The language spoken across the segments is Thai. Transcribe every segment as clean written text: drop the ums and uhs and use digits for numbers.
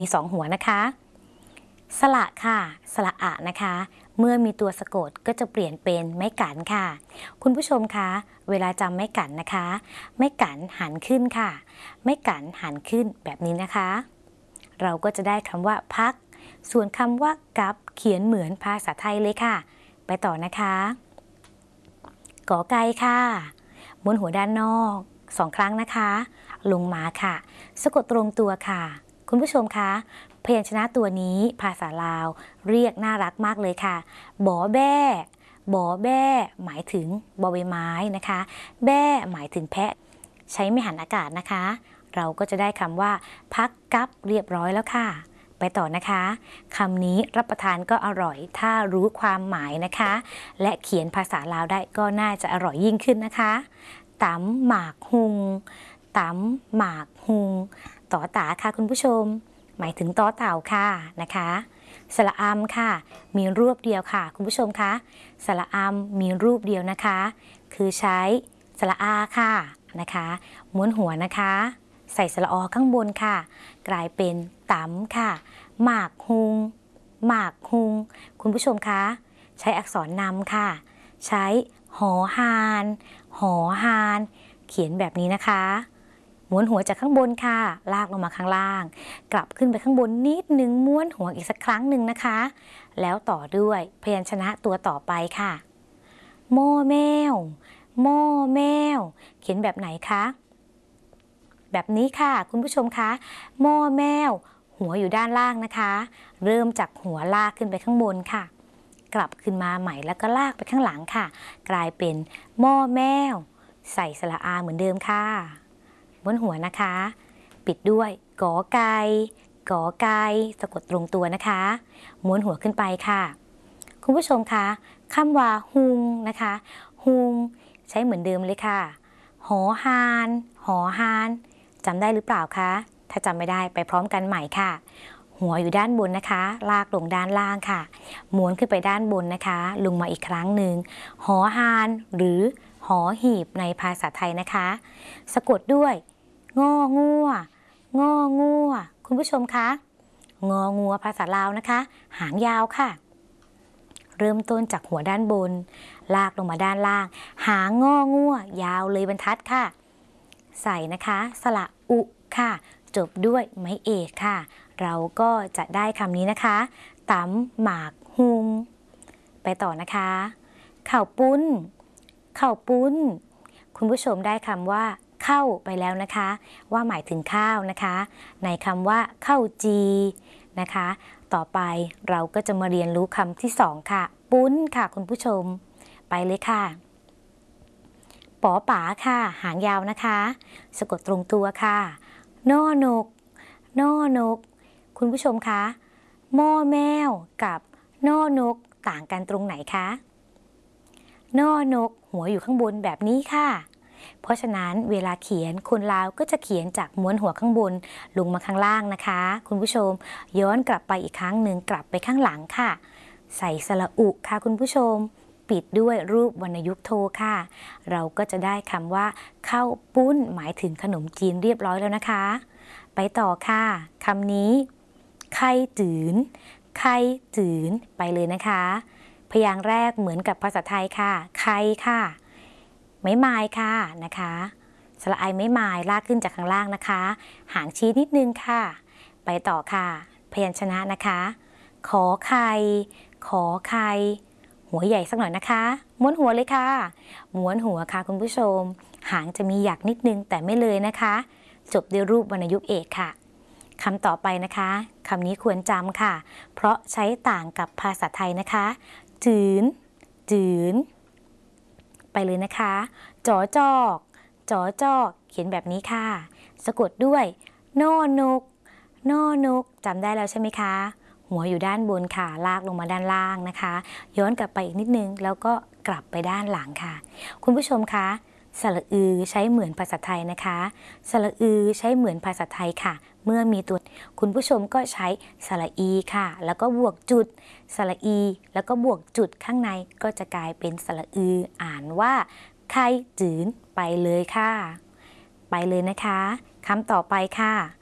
มี2หัวนะคะสระค่ะสระอะนะคะเมื่อมีตัวสะกดก็จะเปลี่ยนเป็นไม้กันค่ะคุณผู้ชมคะเวลาจำไม้กันนะคะไม้กันหันขึ้นค่ะไม้กันหันขึ้นแบบนี้นะคะเราก็จะได้คำว่าพักส่วนคำว่ากับเขียนเหมือนภาษาไทยเลยค่ะไปต่อนะคะกอไก่ค่ะบนหัวด้านนอก2 ครั้งนะคะลงมาค่ะสะกดตรงตัวค่ะคุณผู้ชมคะพยัญชนะตัวนี้ภาษาลาวเรียกน่ารักมากเลยค่ะบอแบ้บอแบ้หมายถึงบอใบไม้นะคะแบ้หมายถึงแพะใช้ไม่หันอากาศนะคะเราก็จะได้คำว่าพักกับเรียบร้อยแล้วค่ะไปต่อนะคะคำนี้รับประทานก็อร่อยถ้ารู้ความหมายนะคะและเขียนภาษาลาวได้ก็น่าจะอร่อยยิ่งขึ้นนะคะตำหมากหุงตำหมากหุงต่อตาค่ะคุณผู้ชมหมายถึงต่อเต่าค่ะนะคะสระอำค่ะมีรูปเดียวค่ะคุณผู้ชมคะสระอำมีรูปเดียวนะคะคือใช้สระอาค่ะนะคะม้วนหัวนะคะใส่สระอข้างบนค่ะกลายเป็นตำค่ะหมากหุงหมากหุงคุณผู้ชมคะใช้อักษรนำค่ะใช้หอหานหอหานเขียนแบบนี้นะคะม้วนหัวจากข้างบนค่ะลากลงมาข้างล่างกลับขึ้นไปข้างบนนิดนึงม้วนหัวอีกสักครั้งหนึ่งนะคะแล้วต่อด้วยพยัญชนะตัวต่อไปค่ะหม้อแมวหม้อแมวเขียนแบบไหนคะแบบนี้ค่ะคุณผู้ชมคะหม้อแมวหัวอยู่ด้านล่างนะคะเริ่มจากหัวลากขึ้นไปข้างบนค่ะกลับขึ้นมาใหม่แล้วก็ลากไปข้างหลังค่ะกลายเป็นหม้อแมวใส่สระอาเหมือนเดิมค่ะบนหัวนะคะปิดด้วยกอไก่กอไก่สะกดตรงตัวนะคะม้วนหัวขึ้นไปค่ะคุณผู้ชมคะคำว่าหุงนะคะหุงใช้เหมือนเดิมเลยค่ะหอหานหอหานจำได้หรือเปล่าคะถ้าจำไม่ได้ไปพร้อมกันใหม่ค่ะหัวอยู่ด้านบนนะคะลากลงด้านล่างค่ะม้วนขึ้นไปด้านบนนะคะลงมาอีกครั้งหนึ่งหอหานหรือหอหีบในภาษาไทยนะคะสะกดด้วยงองัวงองัวคุณผู้ชมคะงองัวภาษาลาวนะคะหางยาวค่ะเริ่มต้นจากหัวด้านบนลากลงมาด้านล่างหางงองัวยาวเลยบรรทัดค่ะใส่นะคะสระอุค่ะจบด้วยไม้เอกค่ะเราก็จะได้คำนี้นะคะตำหมากหุงไปต่อนะคะข้าวปุ้นข้าวปุ้นคุณผู้ชมได้คำว่าเข้าไปแล้วนะคะว่าหมายถึงข้าวนะคะในคำว่าข้าวจีนะคะต่อไปเราก็จะมาเรียนรู้คำที่2ค่ะปุ้นค่ะคุณผู้ชมไปเลยค่ะปอป๋าค่ะหางยาวนะคะสะกดตรงตัวค่ะนอนกนอนกคุณผู้ชมคะหม้อแมวกับนอนกต่างกันตรงไหนคะนอนกหัวอยู่ข้างบนแบบนี้ค่ะเพราะฉะนั้นเวลาเขียนคนลาวก็จะเขียนจากม้วนหัวข้างบนลงมาข้างล่างนะคะคุณผู้ชมย้อนกลับไปอีกครั้งหนึ่งกลับไปข้างหลังค่ะใส่สระอุค่ะคุณผู้ชมปิดด้วยรูปวรรณยุกต์โทค่ะเราก็จะได้คำว่าข้าวปุ้นหมายถึงขนมจีนเรียบร้อยแล้วนะคะไปต่อค่ะคำนี้ไข่จืนไข่จืนไปเลยนะคะพยางค์แรกเหมือนกับภาษาไทยค่ะไข่ค่ะไม้ไม้ค่ะนะคะสระไอไม้ไม้ลากขึ้นจากข้างล่างนะคะหางชี้นิดนึงค่ะไปต่อค่ะพยัญชนะนะคะขอไข่ขอไข่หัวใหญ่สักหน่อยนะคะม้วนหัวเลยค่ะม้วนหัวค่ะคุณผู้ชมหางจะมีหยักนิดนึงแต่ไม่เลยนะคะจบด้วยรูปวรรณยุกต์เอกค่ะคำต่อไปนะคะคำนี้ควรจำค่ะเพราะใช้ต่างกับภาษาไทยนะคะจืนจืนไปเลยนะคะจอจอกจอจอกเขียนแบบนี้ค่ะสะกดด้วยนอนกนอนกจำได้แล้วใช่ไหมคะหัวอยู่ด้านบนค่ะลากลงมาด้านล่างนะคะย้อนกลับไปอีกนิดนึงแล้วก็กลับไปด้านหลังค่ะคุณผู้ชมคะสระอือใช้เหมือนภาษาไทยนะคะสระอือใช้เหมือนภาษาไทยค่ะเมื่อมีตัวคุณผู้ชมก็ใช้สระอีค่ะแล้วก็บวกจุดสระอีแล้วก็บวกจุดข้างในก็จะกลายเป็นสระอืออ่านว่าไข่จืนไปเลยค่ะไปเลยนะคะคำต่อไปค่ะ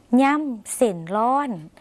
ย่ำเส้นร้อน